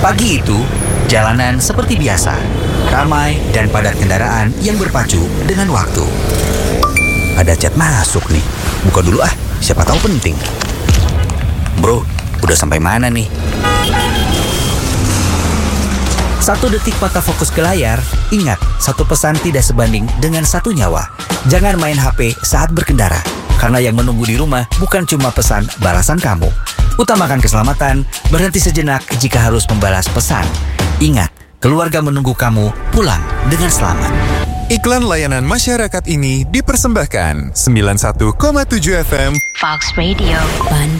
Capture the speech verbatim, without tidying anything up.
Pagi itu, jalanan seperti biasa, ramai dan padat kendaraan yang berpacu dengan waktu. Ada chat masuk nih. Buka dulu ah, siapa tahu penting. Bro, udah sampai mana nih? Satu detik mata fokus ke layar. Ingat, satu pesan tidak sebanding dengan satu nyawa. Jangan main H P saat berkendara, karena yang menunggu di rumah bukan cuma pesan balasan kamu. Utamakan keselamatan, berhenti sejenak jika harus membalas pesan. Ingat, keluarga menunggu kamu pulang dengan selamat. Iklan layanan masyarakat ini dipersembahkan sembilan puluh satu koma tujuh F M Fox Radio Bandung.